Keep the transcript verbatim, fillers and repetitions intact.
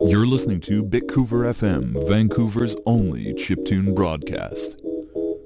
You're listening to Bitcouver F M, Vancouver's only chiptune broadcast.